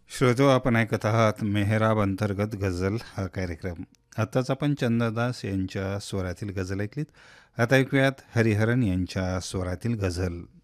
श्रोतो, आपण ऐकत आहात मेहराब अंतर्गत गझल हा कार्यक्रम. आत्ताच आपण चंद्रदास यांच्या स्वरातील गझल ऐकलीत. आता ऐकूयात हरिहरन यांच्या स्वरातील गझल.